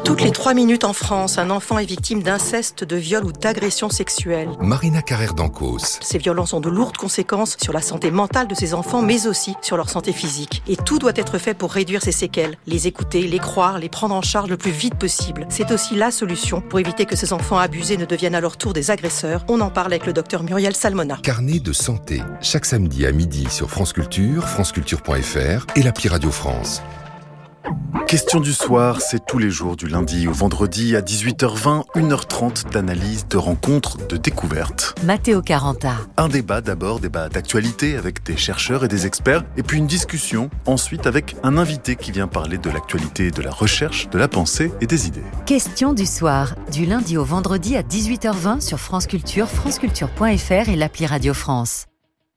Toutes les 3 minutes en France, un enfant est victime d'inceste, de viol ou d'agression sexuelle. Marina Carrère-Dancos. Ces violences ont de lourdes conséquences sur la santé mentale de ces enfants, mais aussi sur leur santé physique. Et tout doit être fait pour réduire ces séquelles. Les écouter, les croire, les prendre en charge le plus vite possible. C'est aussi la solution pour éviter que ces enfants abusés ne deviennent à leur tour des agresseurs. On en parle avec le docteur Muriel Salmona. Carnet de santé, chaque samedi à midi sur France Culture, franceculture.fr et l'appli Radio France. Question du soir, c'est tous les jours du lundi au vendredi à 18h20, 1h30 d'analyse, de rencontres, de découvertes. Matteo Caranta. Un débat d'abord, débat d'actualité avec des chercheurs et des experts, et puis une discussion ensuite avec un invité qui vient parler de l'actualité, de la recherche, de la pensée et des idées. Question du soir, du lundi au vendredi à 18h20 sur France Culture, franceculture.fr et l'appli Radio France.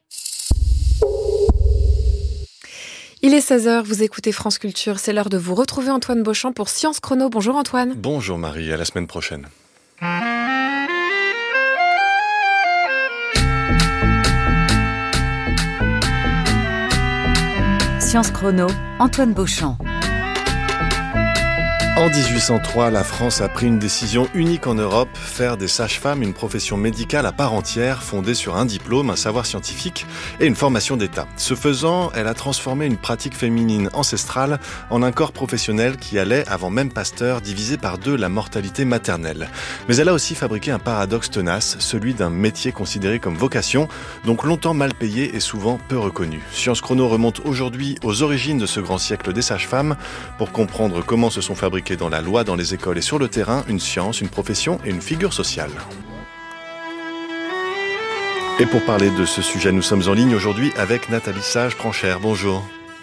Il est 16h, vous écoutez France Culture, c'est l'heure de vous retrouver Antoine Beauchamp pour Science Chrono. Bonjour Antoine. Bonjour Marie, à la semaine prochaine. Science Chrono, Antoine Beauchamp. En 1803, la France a pris une décision unique en Europe, faire des sages-femmes une profession médicale à part entière, fondée sur un diplôme, un savoir scientifique et une formation d'État. Ce faisant, elle a transformé une pratique féminine ancestrale en un corps professionnel qui allait, avant même Pasteur, diviser par 2 la mortalité maternelle. Mais elle a aussi fabriqué un paradoxe tenace, celui d'un métier considéré comme vocation, donc longtemps mal payé et souvent peu reconnu. Science Chrono remonte aujourd'hui aux origines de ce grand siècle des sages-femmes pour comprendre comment se sont fabriquées dans la loi, dans les écoles et sur le terrain, une science, une profession et une figure sociale. Et pour parler de ce sujet, nous sommes en ligne aujourd'hui avec Nathalie Sage-Pranchère. Bonjour.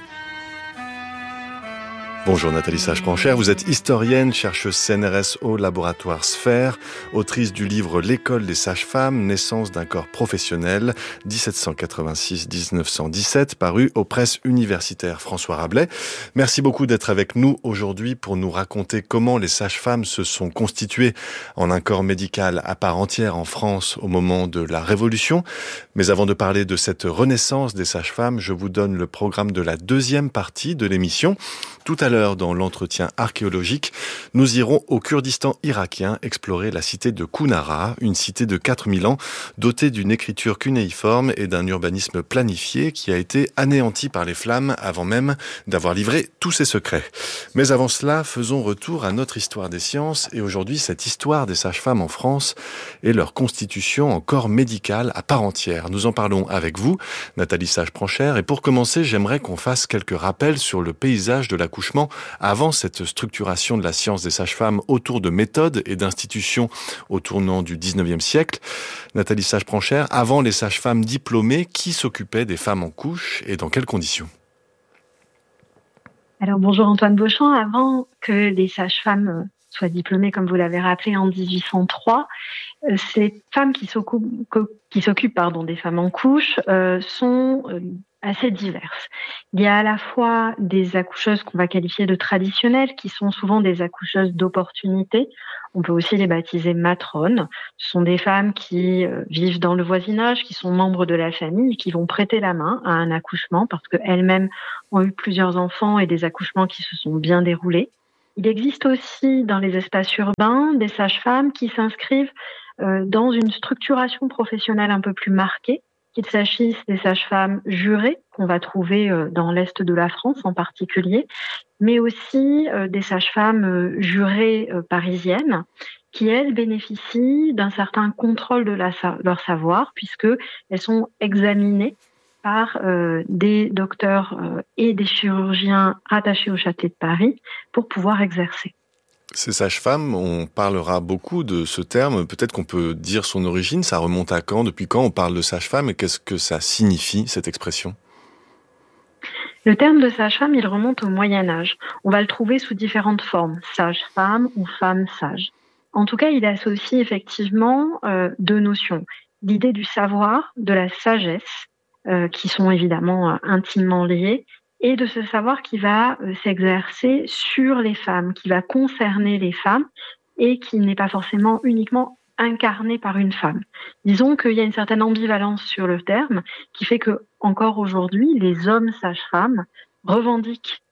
Bonjour Nathalie Sage-Pranchère, vous êtes historienne, chercheuse CNRS au laboratoire Sphère, autrice du livre L'école des sages-femmes, naissance d'un corps professionnel, 1786-1917, paru aux presses universitaires François Rabelais. Merci beaucoup d'être avec nous aujourd'hui pour nous raconter comment les sages-femmes se sont constituées en un corps médical à part entière en France au moment de la Révolution. Mais avant de parler de cette renaissance des sages-femmes, je vous donne le programme de la deuxième partie de l'émission. Tout à l'heure, dans l'entretien archéologique, nous irons au Kurdistan irakien explorer la cité de Kounara, une cité de 4000 ans, dotée d'une écriture cunéiforme et d'un urbanisme planifié qui a été anéanti par les flammes avant même d'avoir livré tous ses secrets. Mais avant cela, faisons retour à notre histoire des sciences et aujourd'hui cette histoire des sages-femmes en France et leur constitution en corps médical à part entière. Nous en parlons avec vous, Nathalie Sage-Pranchère, et pour commencer, j'aimerais qu'on fasse quelques rappels sur le paysage de l'accouchement avant cette structuration de la science des sages-femmes autour de méthodes et d'institutions au tournant du 19e siècle. Nathalie Sage-Pranchère, avant les sages-femmes diplômées, qui s'occupait des femmes en couche et dans quelles conditions ? Alors bonjour Antoine Beauchamp, avant que les sages-femmes soient diplômées, comme vous l'avez rappelé, en 1803, ces femmes qui s'occupent des femmes en couche sont assez diverses. Il y a à la fois des accoucheuses qu'on va qualifier de traditionnelles, qui sont souvent des accoucheuses d'opportunité. On peut aussi les baptiser matrones. Ce sont des femmes qui vivent dans le voisinage, qui sont membres de la famille, qui vont prêter la main à un accouchement parce qu'elles-mêmes ont eu plusieurs enfants et des accouchements qui se sont bien déroulés. Il existe aussi dans les espaces urbains des sages-femmes qui s'inscrivent dans une structuration professionnelle un peu plus marquée, qu'il s'agisse des sages-femmes jurées, qu'on va trouver dans l'Est de la France en particulier, mais aussi des sages-femmes jurées parisiennes, qui, elles, bénéficient d'un certain contrôle de leur savoir, puisqu'elles sont examinées par des docteurs et des chirurgiens rattachés au Châtelet de Paris pour pouvoir exercer. Ces sages-femmes, on parlera beaucoup de ce terme. Peut-être qu'on peut dire son origine. Ça remonte à quand ? Depuis quand on parle de sage-femme ? Et qu'est-ce que ça signifie, cette expression ? Le terme de sage-femme, il remonte au Moyen-Âge. On va le trouver sous différentes formes, sage-femme ou femme sage. En tout cas, il associe effectivement 2 notions. L'idée du savoir, de la sagesse, qui sont évidemment intimement liées, et de ce savoir qui va s'exercer sur les femmes, qui va concerner les femmes et qui n'est pas forcément uniquement incarné par une femme. Disons qu'il y a une certaine ambivalence sur le terme qui fait que encore aujourd'hui, les hommes sages-femmes revendiquent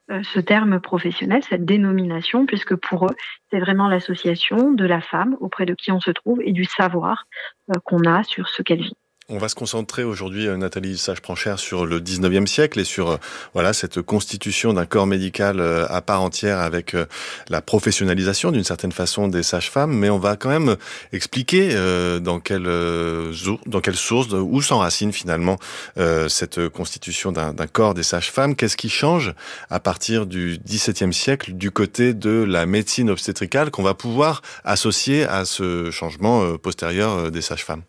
ce terme professionnel, cette dénomination, puisque pour eux, c'est vraiment l'association de la femme auprès de qui on se trouve et du savoir qu'on a sur ce qu'elle vit. On va se concentrer aujourd'hui, Nathalie Sage-Pranchère, sur le 19e siècle et sur cette constitution d'un corps médical à part entière avec la professionnalisation d'une certaine façon des sages-femmes. Mais on va quand même expliquer dans quelle source, où s'enracine finalement cette constitution d'un corps des sages-femmes. Qu'est-ce qui change à partir du XVIIe siècle du côté de la médecine obstétricale qu'on va pouvoir associer à ce changement postérieur des sages-femmes?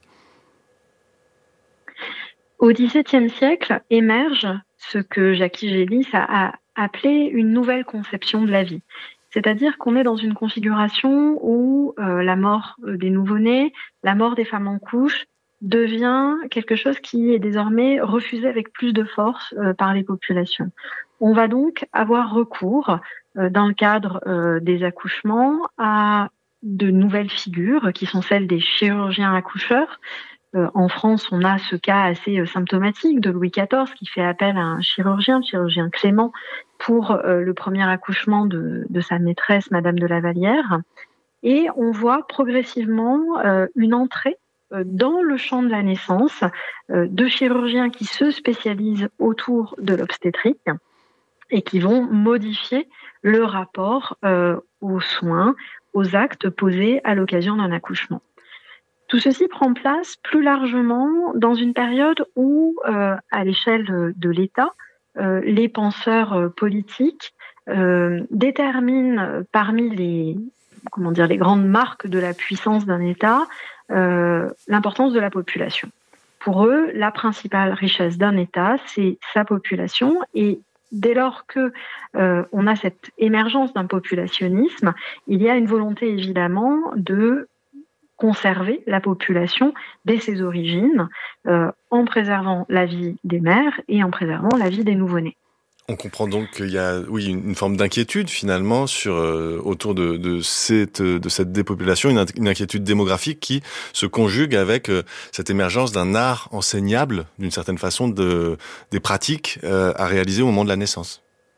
Au XVIIe siècle émerge ce que Jackie Gélis a appelé une nouvelle conception de la vie. C'est-à-dire qu'on est dans une configuration où la mort des nouveau-nés, la mort des femmes en couche devient quelque chose qui est désormais refusé avec plus de force par les populations. On va donc avoir recours, dans le cadre des accouchements, à de nouvelles figures qui sont celles des chirurgiens accoucheurs. En France, on a ce cas assez symptomatique de Louis XIV qui fait appel à un chirurgien Clément, pour le premier accouchement de sa maîtresse, Madame de la Vallière. Et on voit progressivement une entrée dans le champ de la naissance de chirurgiens qui se spécialisent autour de l'obstétrique et qui vont modifier le rapport aux soins, aux actes posés à l'occasion d'un accouchement. Tout ceci prend place plus largement dans une période où, à l'échelle de l'État, les penseurs politiques déterminent parmi les grandes marques de la puissance d'un État l'importance de la population. Pour eux, la principale richesse d'un État, c'est sa population, et dès lors que on a cette émergence d'un populationnisme, il y a une volonté évidemment de conserver la population dès ses origines, en préservant la vie des mères et en préservant la vie des nouveau-nés. On comprend donc qu'il y a, une forme d'inquiétude finalement autour de cette dépopulation, une inquiétude démographique qui se conjugue avec cette émergence d'un art enseignable, d'une certaine façon, des pratiques à réaliser au moment de la naissance.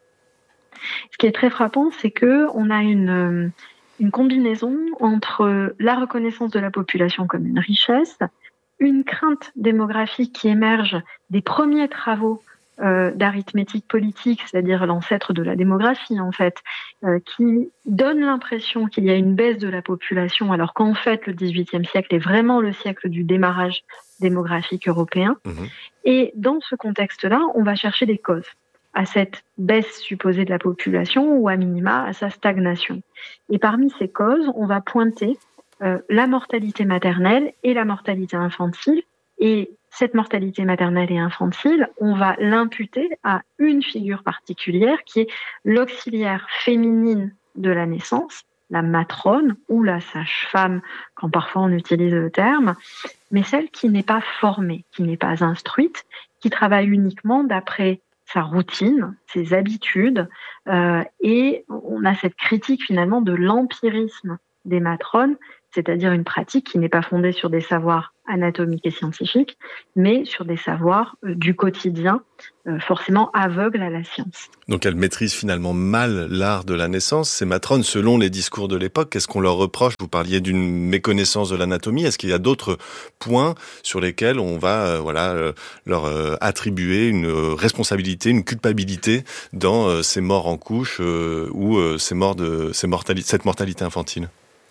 Ce qui est très frappant, c'est que on a une combinaison entre la reconnaissance de la population comme une richesse, une crainte démographique qui émerge des premiers travaux d'arithmétique politique, c'est-à-dire l'ancêtre de la démographie en fait, qui donne l'impression qu'il y a une baisse de la population, alors qu'en fait le XVIIIe siècle est vraiment le siècle du démarrage démographique européen. Et dans ce contexte-là, on va chercher des causes à cette baisse supposée de la population ou à minima à sa stagnation. Et parmi ces causes, on va pointer la mortalité maternelle et la mortalité infantile. Et cette mortalité maternelle et infantile, on va l'imputer à une figure particulière qui est l'auxiliaire féminine de la naissance, la matrone ou la sage-femme, quand parfois on utilise le terme, mais celle qui n'est pas formée, qui n'est pas instruite, qui travaille uniquement d'après sa routine, ses habitudes, et on a cette critique finalement de l'empirisme des matrones, c'est-à-dire une pratique qui n'est pas fondée sur des savoirs anatomiques et scientifiques, mais sur des savoirs du quotidien, forcément aveugles à la science. Donc elles maîtrisent finalement mal l'art de la naissance, ces matrones, selon les discours de l'époque. Qu'est-ce qu'on leur reproche? Vous parliez d'une méconnaissance de l'anatomie. Est-ce qu'il y a d'autres points sur lesquels on va leur attribuer une responsabilité, une culpabilité dans ces morts en couche ou cette mortalité infantile?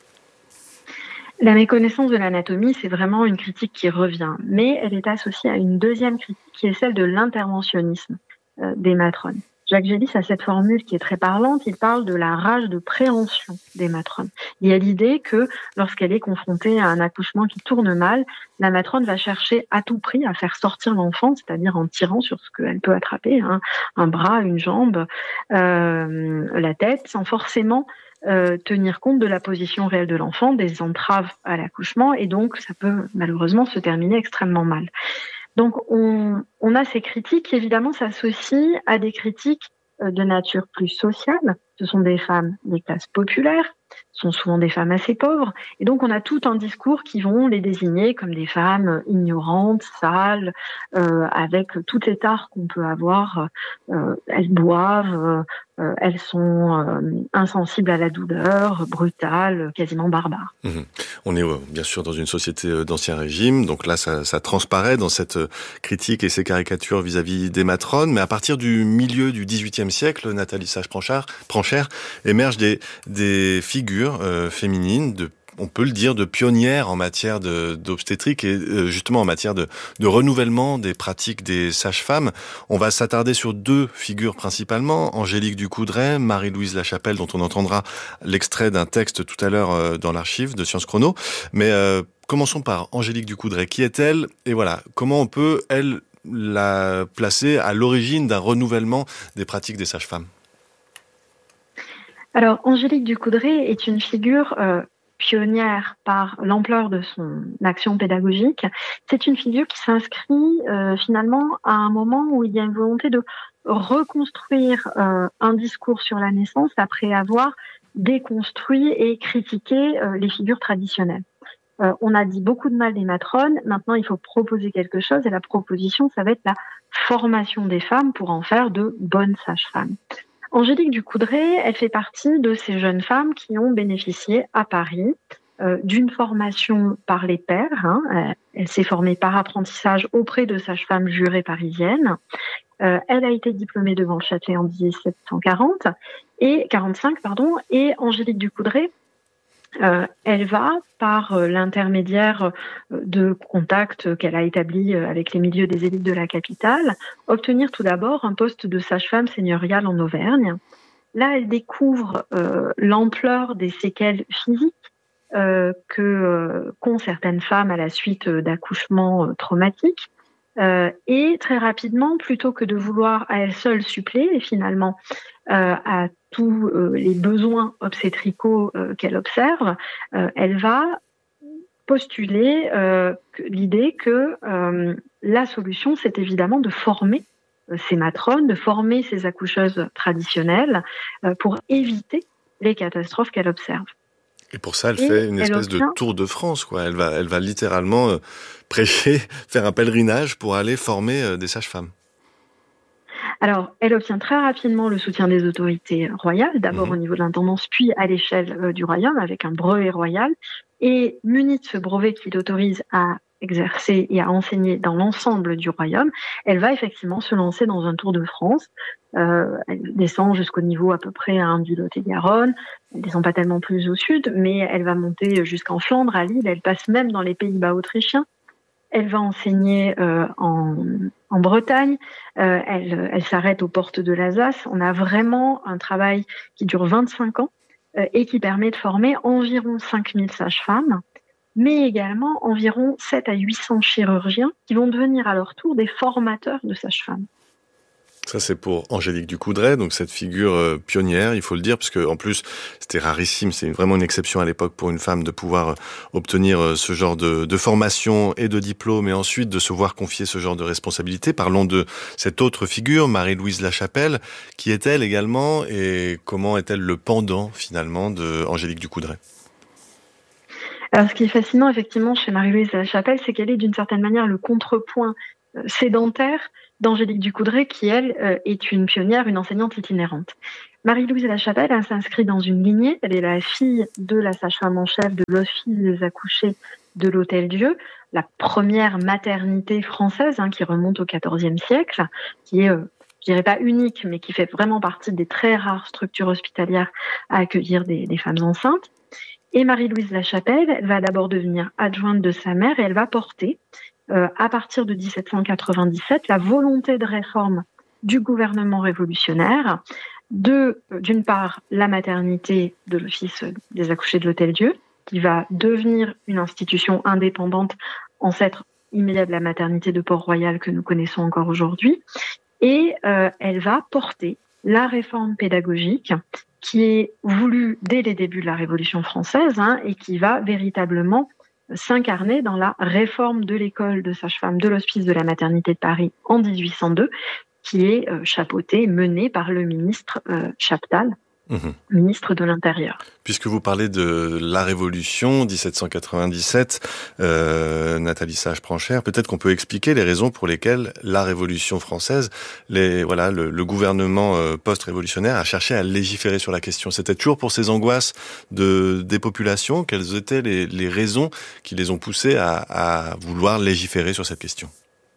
La méconnaissance de l'anatomie, c'est vraiment une critique qui revient, mais elle est associée à une deuxième critique qui est celle de l'interventionnisme des matrones. Jacques Gélis a cette formule qui est très parlante, il parle de la rage de préhension des matrones. Il y a l'idée que lorsqu'elle est confrontée à un accouchement qui tourne mal, la matrone va chercher à tout prix à faire sortir l'enfant, c'est-à-dire en tirant sur ce qu'elle peut attraper, un bras, une jambe, la tête, sans forcément tenir compte de la position réelle de l'enfant, des entraves à l'accouchement, et donc ça peut malheureusement se terminer extrêmement mal. Donc on a ces critiques qui évidemment s'associent à des critiques de nature plus sociale, Ce sont des femmes des classes populaires, ce sont souvent des femmes assez pauvres. Et donc, on a tout un discours qui vont les désigner comme des femmes ignorantes, sales, avec toutes les tares qu'on peut avoir. Elles boivent, elles sont insensibles à la douleur, brutales, quasiment barbares. Mmh. On est bien sûr dans une société d'Ancien Régime, donc là ça transparaît dans cette critique et ces caricatures vis-à-vis des matrones, mais à partir du milieu du XVIIIe siècle, Nathalie Sage-Pranchère, émergent des figures féminines, on peut le dire, de pionnières en matière d'obstétrique et justement en matière de renouvellement des pratiques des sages-femmes. On va s'attarder sur deux figures principalement, Angélique Ducoudray, Marie-Louise Lachapelle, dont on entendra l'extrait d'un texte tout à l'heure dans l'archive de Sciences Chrono. Mais commençons par Angélique Ducoudray. Qui est-elle? Et voilà, comment on peut, elle, la placer à l'origine d'un renouvellement des pratiques des sages-femmes? Alors, Angélique Ducoudray est une figure pionnière par l'ampleur de son action pédagogique. C'est une figure qui s'inscrit finalement à un moment où il y a une volonté de reconstruire un discours sur la naissance après avoir déconstruit et critiqué les figures traditionnelles. On a dit beaucoup de mal des matrones, maintenant il faut proposer quelque chose et la proposition, ça va être la formation des femmes pour en faire de bonnes sages-femmes. Angélique Ducoudray, elle fait partie de ces jeunes femmes qui ont bénéficié à Paris d'une formation par les pairs. Elle s'est formée par apprentissage auprès de sages-femmes jurées parisiennes. Elle a été diplômée devant le Châtelet en 1745, et Angélique Ducoudray, elle va, par l'intermédiaire de contacts qu'elle a établis avec les milieux des élites de la capitale, obtenir tout d'abord un poste de sage-femme seigneuriale en Auvergne. Là, elle découvre l'ampleur des séquelles physiques qu'ont certaines femmes à la suite d'accouchements traumatiques. Et très rapidement, plutôt que de vouloir à elle seule suppléer finalement à tous les besoins obstétricaux qu'elle observe, elle va postuler l'idée que la solution, c'est évidemment de former ces matrones, de former ces accoucheuses traditionnelles pour éviter les catastrophes qu'elle observe. Et pour ça, elle fait une espèce de tour de France, quoi. Elle va littéralement prêcher, faire un pèlerinage pour aller former des sages-femmes. Alors, elle obtient très rapidement le soutien des autorités royales, d'abord au niveau de l'intendance, puis à l'échelle du royaume, avec un brevet royal. Et munie de ce brevet qui l'autorise à exercer et à enseigner dans l'ensemble du royaume, elle va effectivement se lancer dans un tour de France. Elle descend jusqu'au niveau à peu près du Lot-et-Garonne. Elle descend pas tellement plus au sud, mais elle va monter jusqu'en Flandre, à Lille. Elle passe même dans les Pays-Bas autrichiens. Elle va enseigner en Bretagne. Elle s'arrête aux portes de l'Alsace. On a vraiment un travail qui dure 25 ans et qui permet de former environ 5000 sages-femmes, mais également environ 7 à 800 chirurgiens qui vont devenir à leur tour des formateurs de sages-femmes. Ça, c'est pour Angélique Ducoudray, donc cette figure pionnière, il faut le dire, parce que en plus, c'était rarissime, c'est vraiment une exception à l'époque pour une femme de pouvoir obtenir ce genre de formation et de diplôme, et ensuite de se voir confier ce genre de responsabilité. Parlons de cette autre figure, Marie-Louise Lachapelle. Qui est-elle également, et comment est-elle le pendant, finalement, de Angélique Ducoudray? Alors, ce qui est fascinant, effectivement, chez Marie-Louise Lachapelle, c'est qu'elle est d'une certaine manière le contrepoint sédentaire d'Angélique Ducoudray, qui, elle, est une pionnière, une enseignante itinérante. Marie-Louise Lachapelle, elle s'inscrit dans une lignée. Elle est la fille de la sage-femme en chef de l'Office des accouchés de l'Hôtel-Dieu, la première maternité française qui remonte au XIVe siècle, qui est, je dirais pas unique, mais qui fait vraiment partie des très rares structures hospitalières à accueillir des femmes enceintes. Et Marie-Louise Lachapelle, elle va d'abord devenir adjointe de sa mère et elle va porter à partir de 1797, la volonté de réforme du gouvernement révolutionnaire d'une part, la maternité de l'Office des accouchés de l'Hôtel-Dieu, qui va devenir une institution indépendante, ancêtre immédiat de la maternité de Port-Royal que nous connaissons encore aujourd'hui, et elle va porter la réforme pédagogique qui est voulue dès les débuts de la Révolution française et qui va véritablement s'incarner dans la réforme de l'école de sage-femme de l'Hospice de la Maternité de Paris en 1802, qui est chapeautée, menée par le ministre Chaptal, ministre de l'Intérieur. Puisque vous parlez de la Révolution 1797, Nathalie Sage-Pranchère, peut-être qu'on peut expliquer les raisons pour lesquelles la Révolution française, le gouvernement post-révolutionnaire a cherché à légiférer sur la question. C'était toujours pour ces angoisses des populations. Quelles étaient les raisons qui les ont poussés à vouloir légiférer sur cette question ?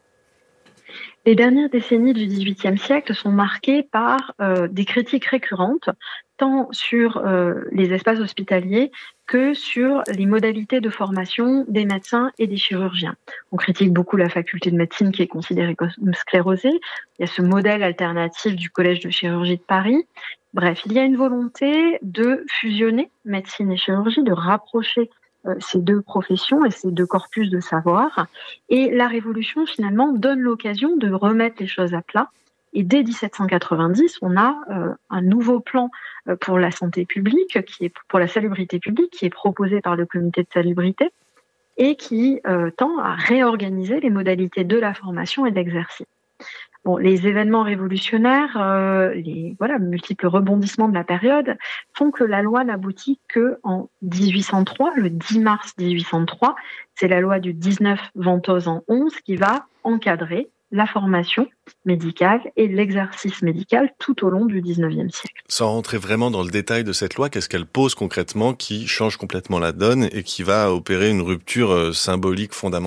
Les dernières décennies du XVIIIe siècle sont marquées par des critiques récurrentes, tant sur les espaces hospitaliers que sur les modalités de formation des médecins et des chirurgiens. On critique beaucoup la faculté de médecine qui est considérée comme sclérosée. Il y a ce modèle alternatif du Collège de chirurgie de Paris. Bref, il y a une volonté de fusionner médecine et chirurgie, de rapprocher ces deux professions et ces deux corpus de savoir. Et la Révolution, finalement, donne l'occasion de remettre les choses à plat. Et dès 1790, on a un nouveau plan pour la santé publique, qui est pour la salubrité publique, qui est proposé par le comité de salubrité et qui tend à réorganiser les modalités de la formation et de l'exercice. Bon, les événements révolutionnaires, les multiples rebondissements de la période font que la loi n'aboutit qu'en 1803, le 10 mars 1803. C'est la loi du 19 Ventose en 11 qui va encadrer la formation médicale et l'exercice médical tout au long du 19e siècle. Sans rentrer vraiment dans le détail de cette loi, qu'est-ce qu'elle pose concrètement qui change complètement la donne et qui va opérer une rupture symbolique fondamentale ?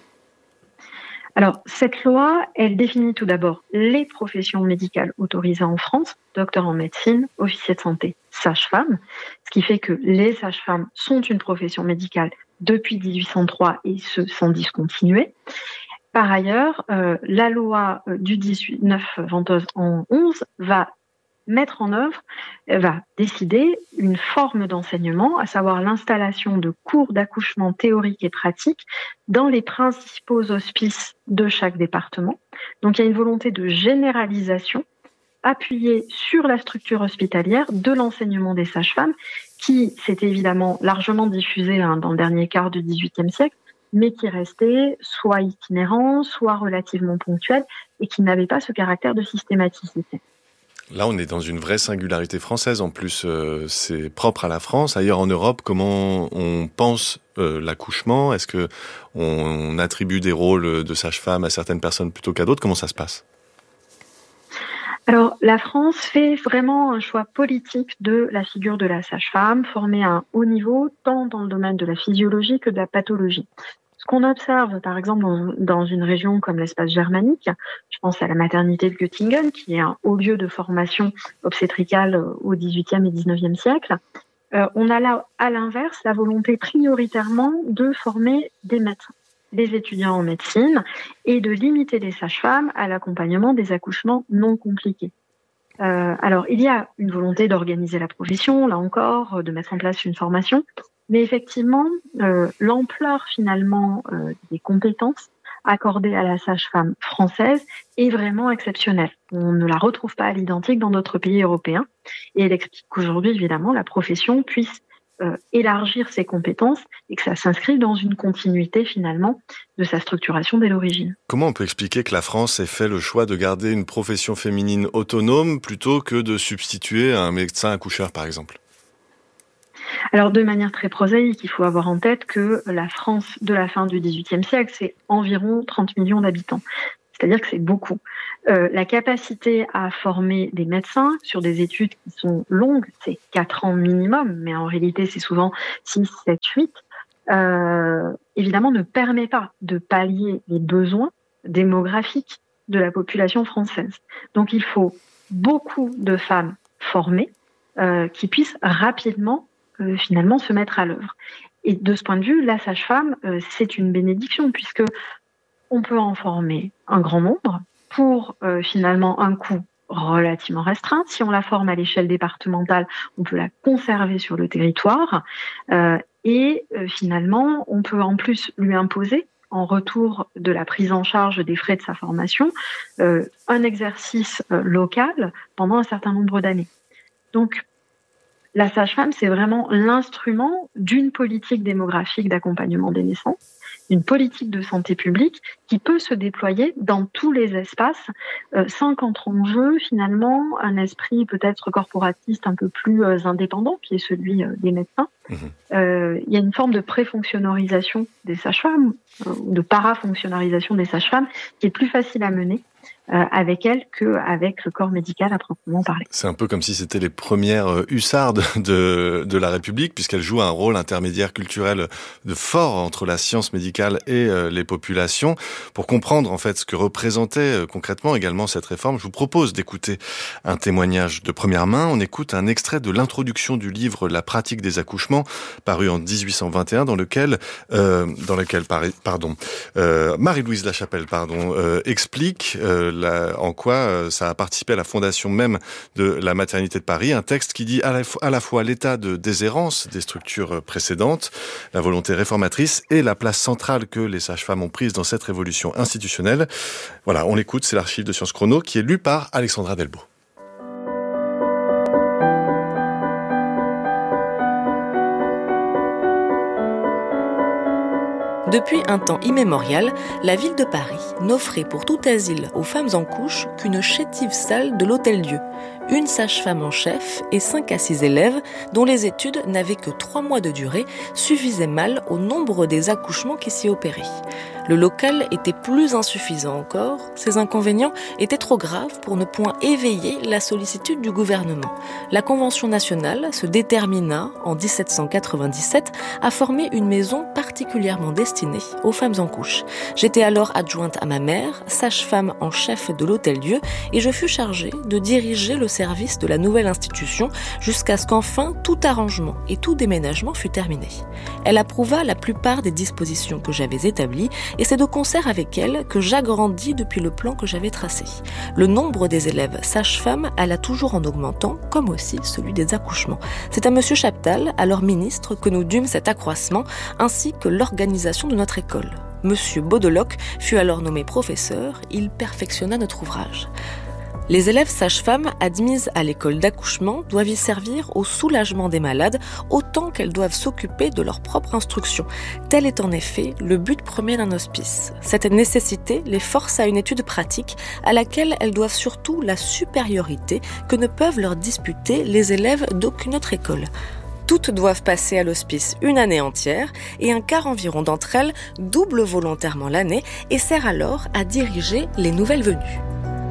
Alors, cette loi, elle définit tout d'abord les professions médicales autorisées en France, docteur en médecine, officier de santé, sage-femme, ce qui fait que les sages-femmes sont une profession médicale depuis 1803 et ce, sans discontinuer. Par ailleurs, la loi du 19 Ventose en 11 va mettre en œuvre, va décider une forme d'enseignement, à savoir l'installation de cours d'accouchement théoriques et pratiques dans les principaux hospices de chaque département. Donc il y a une volonté de généralisation appuyée sur la structure hospitalière de l'enseignement des sages-femmes qui s'est évidemment largement diffusé dans le dernier quart du XVIIIe siècle, mais qui restait soit itinérant, soit relativement ponctuel et qui n'avait pas ce caractère de systématicité. Là, on est dans une vraie singularité française. En plus, c'est propre à la France. Ailleurs en Europe, comment on pense l'accouchement ? Est-ce que on attribue des rôles de sage-femme à certaines personnes plutôt qu'à d'autres ? Comment ça se passe ? Alors, la France fait vraiment un choix politique de la figure de la sage-femme, formée à un haut niveau, tant dans le domaine de la physiologie que de la pathologie. Ce qu'on observe, par exemple, dans une région comme l'espace germanique, je pense à la maternité de Göttingen, qui est un haut lieu de formation obstétricale au XVIIIe et XIXe siècle, on a là, à l'inverse, la volonté prioritairement de former des médecins, des étudiants en médecine, et de limiter les sages-femmes à l'accompagnement des accouchements non compliqués. Alors, il y a une volonté d'organiser la profession, là encore, de mettre en place une formation, mais effectivement, l'ampleur finalement des compétences accordées à la sage-femme française est vraiment exceptionnelle. On ne la retrouve pas à l'identique dans d'autres pays européens, et elle explique qu'aujourd'hui, évidemment, la profession puisse élargir ses compétences et que ça s'inscrive dans une continuité finalement de sa structuration dès l'origine. Comment on peut expliquer que la France ait fait le choix de garder une profession féminine autonome plutôt que de substituer un médecin accoucheur par exemple ? Alors de manière très prosaïque, il faut avoir en tête que la France de la fin du XVIIIe siècle, c'est environ 30 millions d'habitants. C'est-à-dire que c'est beaucoup. La capacité à former des médecins sur des études qui sont longues, c'est 4 ans minimum, mais en réalité c'est souvent 6, 7, 8, évidemment ne permet pas de pallier les besoins démographiques de la population française. Donc il faut beaucoup de femmes formées qui puissent rapidement finalement se mettre à l'œuvre. Et de ce point de vue, la sage-femme, c'est une bénédiction puisque on peut en former un grand nombre pour finalement un coût relativement restreint. Si on la forme à l'échelle départementale, on peut la conserver sur le territoire et finalement, on peut en plus lui imposer, en retour de la prise en charge des frais de sa formation, un exercice local pendant un certain nombre d'années. Donc, la sage-femme, c'est vraiment l'instrument d'une politique démographique d'accompagnement des naissances une politique de santé publique qui peut se déployer dans tous les espaces sans qu'entre en jeu finalement un esprit peut-être corporatiste un peu plus indépendant qui est celui des médecins. Il y a une forme de préfonctionnarisation des sages-femmes, de parafonctionnarisation des sages-femmes qui est plus facile à mener avec elles qu'avec le corps médical à proprement parler. C'est un peu comme si c'était les premières hussardes de la République, puisqu'elles jouent un rôle intermédiaire culturel de fort entre la science médicale et les populations. Pour comprendre en fait ce que représentait concrètement également cette réforme, je vous propose d'écouter un témoignage de première main. On écoute un extrait de l'introduction du livre La pratique des accouchements, paru en 1821, dans lequel Marie-Louise Lachapelle explique en quoi ça a participé à la fondation même de la maternité de Paris, un texte qui dit à la fois l'état de déshérence des structures précédentes, la volonté réformatrice et la place centrale que les sages-femmes ont prise dans cette révolution institutionnelle. Voilà, on l'écoute, c'est l'archive de Sciences Chrono qui est lue par Alexandra Delbo. Depuis un temps immémorial, la ville de Paris n'offrait pour tout asile aux femmes en couche qu'une chétive salle de l'Hôtel-Dieu, une sage-femme en chef et 5 à 6 élèves dont les études n'avaient que 3 mois de durée suffisaient mal au nombre des accouchements qui s'y opéraient. Le local était plus insuffisant encore, ces inconvénients étaient trop graves pour ne point éveiller la sollicitude du gouvernement. La Convention nationale se détermina, en 1797, à former une maison particulièrement destinée aux femmes en couche. J'étais alors adjointe à ma mère, sage-femme en chef de l'Hôtel-Dieu, et je fus chargée de diriger le service de la nouvelle institution jusqu'à ce qu'enfin tout arrangement et tout déménagement fut terminé. Elle approuva la plupart des dispositions que j'avais établies, et c'est de concert avec elle que j'agrandis depuis le plan que j'avais tracé. Le nombre des élèves sages-femmes alla toujours en augmentant, comme aussi celui des accouchements. C'est à M. Chaptal, alors ministre, que nous dûmes cet accroissement, ainsi que l'organisation de notre école. M. Baudeloc fut alors nommé professeur, il perfectionna notre ouvrage. Les élèves sages-femmes admises à l'école d'accouchement doivent y servir au soulagement des malades autant qu'elles doivent s'occuper de leur propre instruction. Tel est en effet le but premier d'un hospice. Cette nécessité les force à une étude pratique à laquelle elles doivent surtout la supériorité que ne peuvent leur disputer les élèves d'aucune autre école. Toutes doivent passer à l'hospice une année entière et un quart environ d'entre elles double volontairement l'année et sert alors à diriger les nouvelles venues.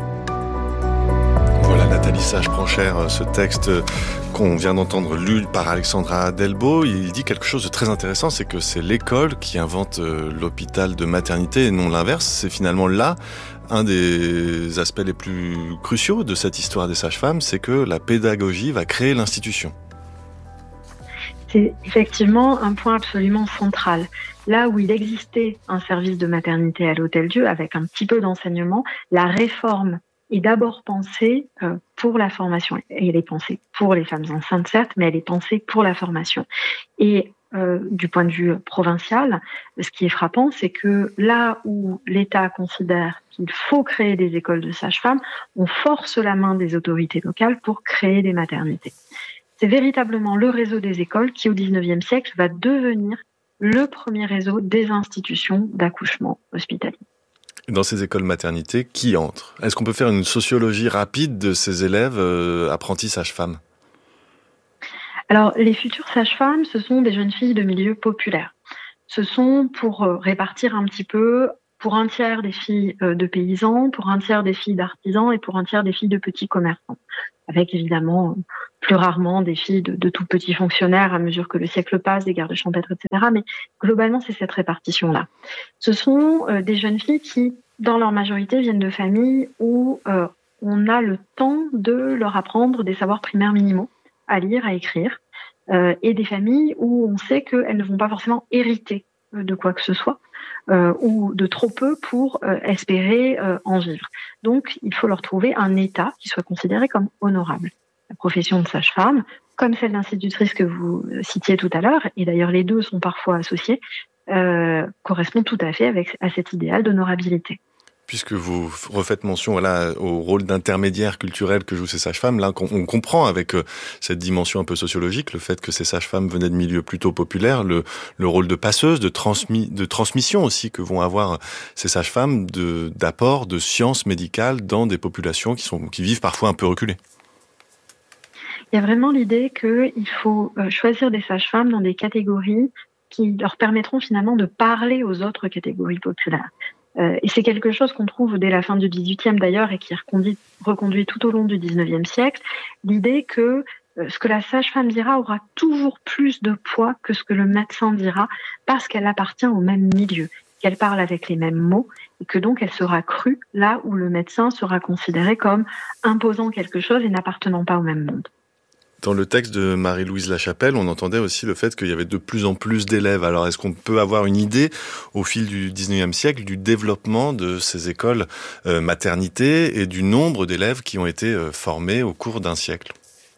Voilà, Nathalie Sage prend cher ce texte qu'on vient d'entendre lu par Alexandra Delbo. Il dit quelque chose de très intéressant, c'est que c'est l'école qui invente l'hôpital de maternité et non l'inverse. C'est finalement là un des aspects les plus cruciaux de cette histoire des sages-femmes, c'est que la pédagogie va créer l'institution. C'est effectivement un point absolument central. Là où il existait un service de maternité à l'Hôtel-Dieu avec un petit peu d'enseignement, la réforme est d'abord pensée pour la formation. Et elle est pensée pour les femmes enceintes, certes, mais elle est pensée pour la formation. Et du point de vue provincial, ce qui est frappant, c'est que là où l'État considère qu'il faut créer des écoles de sages-femmes, on force la main des autorités locales pour créer des maternités. C'est véritablement le réseau des écoles qui, au XIXe siècle, va devenir le premier réseau des institutions d'accouchement hospitalier. Dans ces écoles maternités, qui entre ? Est-ce qu'on peut faire une sociologie rapide de ces élèves apprentis sages-femmes ? Alors, les futures sages-femmes, ce sont des jeunes filles de milieux populaires. Ce sont, pour répartir un petit peu, pour un tiers des filles de paysans, pour un tiers des filles d'artisans et pour un tiers des filles de petits commerçants. Avec évidemment, plus rarement, des filles de tout petits fonctionnaires à mesure que le siècle passe, des gardes champêtres, etc. Mais globalement, c'est cette répartition-là. Ce sont des jeunes filles qui, dans leur majorité, viennent de familles où on a le temps de leur apprendre des savoirs primaires minimaux, à lire, à écrire, et des familles où on sait qu'elles ne vont pas forcément hériter de quoi que ce soit, ou de trop peu pour espérer en vivre. Donc, il faut leur trouver un état qui soit considéré comme honorable. La profession de sage-femme, comme celle d'institutrice que vous citiez tout à l'heure, et d'ailleurs les deux sont parfois associés, correspond tout à fait à cet idéal d'honorabilité. Puisque vous refaites mention au rôle d'intermédiaire culturel que jouent ces sages-femmes, là on comprend avec cette dimension un peu sociologique, le fait que ces sages-femmes venaient de milieux plutôt populaires, le rôle de passeuse, de transmission aussi que vont avoir ces sages-femmes d'apport de sciences médicales dans des populations qui vivent parfois un peu reculées. Il y a vraiment l'idée qu'il faut choisir des sages-femmes dans des catégories qui leur permettront finalement de parler aux autres catégories populaires. Et c'est quelque chose qu'on trouve dès la fin du XVIIIe d'ailleurs et qui est reconduit tout au long du XIXe siècle. L'idée que ce que la sage-femme dira aura toujours plus de poids que ce que le médecin dira parce qu'elle appartient au même milieu, qu'elle parle avec les mêmes mots et que donc elle sera crue là où le médecin sera considéré comme imposant quelque chose et n'appartenant pas au même monde. Dans le texte de Marie-Louise Lachapelle, on entendait aussi le fait qu'il y avait de plus en plus d'élèves. Alors, est-ce qu'on peut avoir une idée, au fil du 19e siècle, du développement de ces écoles maternité et du nombre d'élèves qui ont été formés au cours d'un siècle ?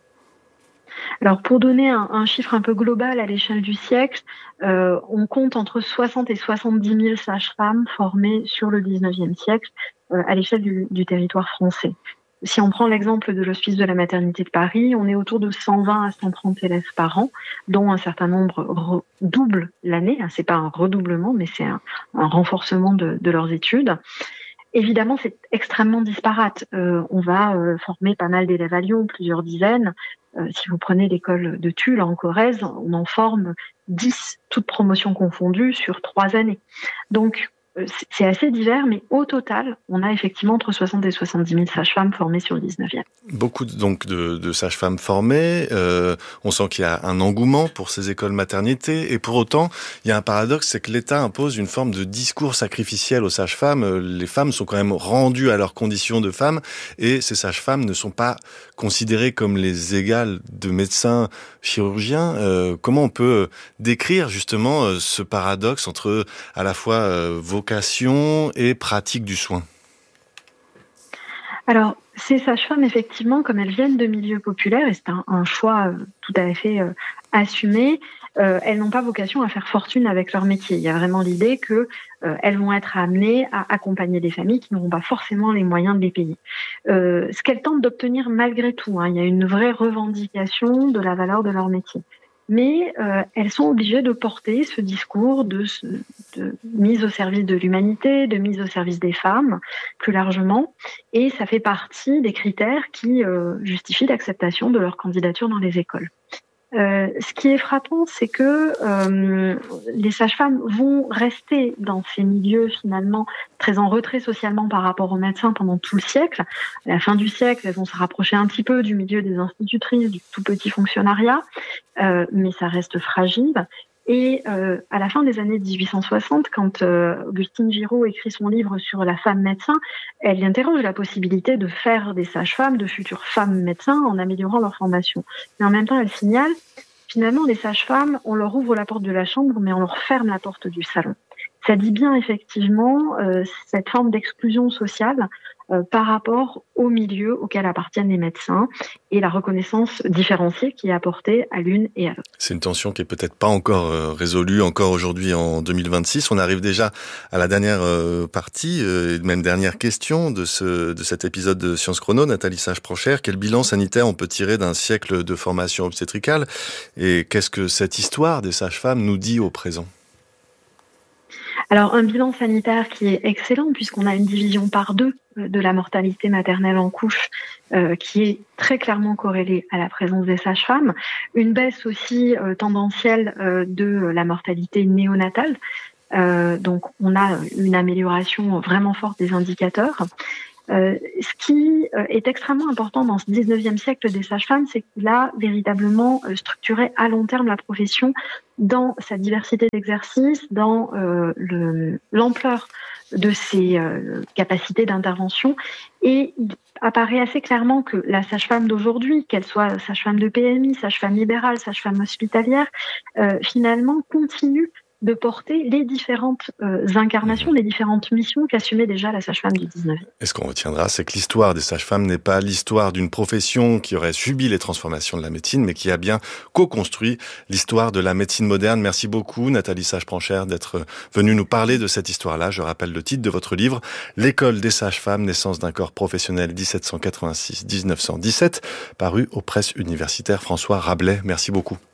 Alors, pour donner un chiffre un peu global à l'échelle du siècle, on compte entre 60 et 70 000 sages-femmes formées sur le 19e siècle à l'échelle du territoire français. Si on prend l'exemple de l'Hospice de la Maternité de Paris, on est autour de 120 à 130 élèves par an, dont un certain nombre redoublent l'année. C'est pas un redoublement, mais c'est un renforcement de leurs études. Évidemment, c'est extrêmement disparate. On va former pas mal d'élèves à Lyon, plusieurs dizaines. Si vous prenez l'école de Tulle en Corrèze, on en forme 10, toutes promotions confondues, sur 3 années. Donc, c'est assez divers, mais au total, on a effectivement entre 60 et 70 000 sages-femmes formées sur le 19e. Beaucoup donc de sages-femmes formées. On sent qu'il y a un engouement pour ces écoles maternité. Et pour autant, il y a un paradoxe, c'est que l'État impose une forme de discours sacrificiel aux sages-femmes. Les femmes sont quand même rendues à leurs conditions de femmes. Et ces sages-femmes ne sont pas considérées comme les égales de médecins chirurgiens. Comment on peut décrire justement ce paradoxe entre à la fois vocation et pratique du soin ? Alors, ces sages-femmes, effectivement, comme elles viennent de milieux populaires, et c'est un choix tout à fait assumé, elles n'ont pas vocation à faire fortune avec leur métier. Il y a vraiment l'idée que elles vont être amenées à accompagner des familles qui n'auront pas forcément les moyens de les payer. Ce qu'elles tentent d'obtenir malgré tout, il y a une vraie revendication de la valeur de leur métier. Mais elles sont obligées de porter ce discours de mise au service de l'humanité, de mise au service des femmes, plus largement, et ça fait partie des critères qui justifient l'acceptation de leur candidature dans les écoles. Ce qui est frappant, c'est que les sages-femmes vont rester dans ces milieux finalement très en retrait socialement par rapport aux médecins pendant tout le siècle. À la fin du siècle, elles vont se rapprocher un petit peu du milieu des institutrices, du tout petit fonctionnariat, mais ça reste fragile. Et à la fin des années 1860, quand Augustine Giraud écrit son livre sur la femme médecin, elle interroge la possibilité de faire des sages-femmes, de futures femmes médecins, en améliorant leur formation. Mais en même temps, elle signale, finalement, les sages-femmes, on leur ouvre la porte de la chambre, mais on leur ferme la porte du salon. Ça dit bien, effectivement, cette forme d'exclusion sociale par rapport au milieu auquel appartiennent les médecins et la reconnaissance différenciée qui est apportée à l'une et à l'autre. C'est une tension qui est peut-être pas encore résolue, encore aujourd'hui en 2026. On arrive déjà à la dernière partie, même dernière question de cet épisode de Science Chrono. Nathalie Sage-Procher, quel bilan sanitaire on peut tirer d'un siècle de formation obstétricale et qu'est-ce que cette histoire des sages-femmes nous dit au présent ? Alors, un bilan sanitaire qui est excellent puisqu'on a une division par 2 de la mortalité maternelle en couche qui est très clairement corrélée à la présence des sages-femmes. Une baisse aussi tendancielle de la mortalité néonatale. Donc, on a une amélioration vraiment forte des indicateurs. Ce qui est extrêmement important dans ce 19e siècle des sages-femmes, c'est qu'il a véritablement structuré à long terme la profession dans sa diversité d'exercices, dans l'ampleur de ses capacités d'intervention. Et il apparaît assez clairement que la sage-femme d'aujourd'hui, qu'elle soit sage-femme de PMI, sage-femme libérale, sage-femme hospitalière, finalement continue de porter les différentes incarnations, les différentes missions qu'assumait déjà la sage-femme du 19e. Et ce qu'on retiendra, c'est que l'histoire des sages-femmes n'est pas l'histoire d'une profession qui aurait subi les transformations de la médecine, mais qui a bien co-construit l'histoire de la médecine moderne. Merci beaucoup, Nathalie Sage-Pranchère, d'être venue nous parler de cette histoire-là. Je rappelle le titre de votre livre, L'école des sages-femmes, naissance d'un corps professionnel 1786-1917, paru aux presses universitaires François Rabelais. Merci beaucoup.